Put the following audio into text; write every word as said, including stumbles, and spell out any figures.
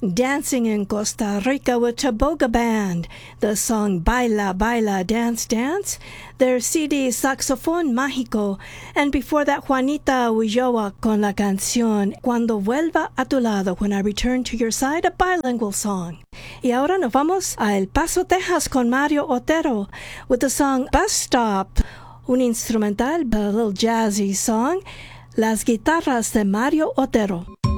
Dancing in Costa Rica with Taboga Band, the song Baila, Baila, Dance, Dance, their C D Saxofón Mágico, and before that Juanita Ulloa con la canción Cuando Vuelva a Tu Lado, When I Return to Your Side, a bilingual song. Y ahora nos vamos a El Paso, Texas con Mario Otero with the song Bus Stop, un instrumental, a little jazzy song, Las Guitarras de Mario Otero.